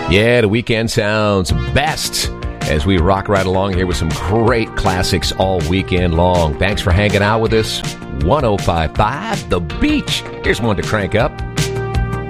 Yeah, the weekend sounds best as we rock right along here with some great classics all weekend long. Thanks for hanging out with us. 105.5 The Beach. Here's one to crank up.